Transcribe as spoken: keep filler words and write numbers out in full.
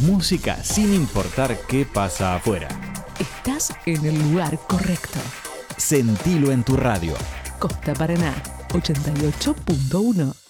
música sin importar qué pasa afuera. Estás en el lugar correcto. Sentilo en tu radio. Costa Paraná, ochenta y ocho punto uno.